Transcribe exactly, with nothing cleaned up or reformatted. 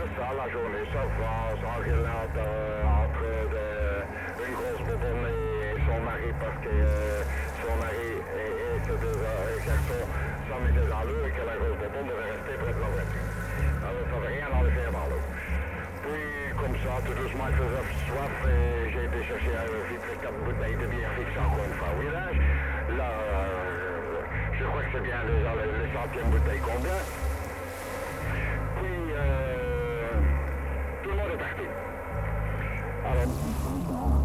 peu ça, la journée, ça va, s'engueulade euh, entre de- une grosse bobonne et son mari, parce que euh, son mari était déjà un garçon sans mettre dans l'eau et que la grosse bobonne devait rester près de la voiture. Alors ça veut rien enlever dans l'eau. Puis, comme ça, tout doucement, il faisait soif et j'ai été chercher un vite quatre bouteilles de bière fixe encore une fois au village. Là, euh, je crois que c'est bien déjà les, les centièmes bouteilles qu'on boit. Puis, euh, tout le monde est parti. Alors,